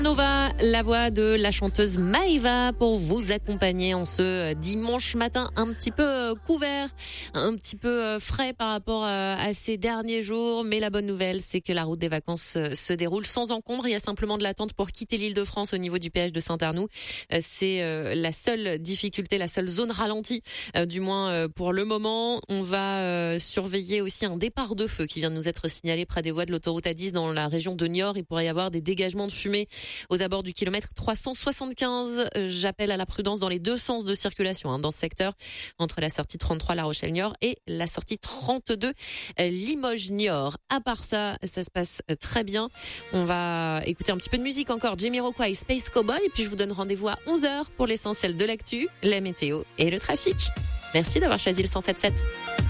Nova, la voix de la chanteuse Maëva pour vous accompagner en ce dimanche matin un petit peu couvert, un petit peu frais par rapport à ces derniers jours. Mais la bonne nouvelle, c'est que la route des vacances se déroule sans encombre. Il y a simplement de l'attente pour quitter l'Île-de-France au niveau du péage de Saint-Arnoux. C'est la seule difficulté, la seule zone ralentie, du moins pour le moment. On va surveiller aussi un départ de feu qui vient de nous être signalé près des voies de l'autoroute A10 dans la région de Niort. Il pourrait y avoir des dégagements de fumée aux abords du kilomètre 375. J'appelle à la prudence dans les deux sens de circulation dans ce secteur, entre la sortie 33 La Rochelle-Niort et la sortie 32 Limoges-Niort. À part ça, ça se passe très bien. On va écouter un petit peu de musique encore. Jamiroquai, Space Cowboy, et puis je vous donne rendez-vous à 11h pour l'essentiel de l'actu, la météo et le trafic. Merci d'avoir choisi le 107.7.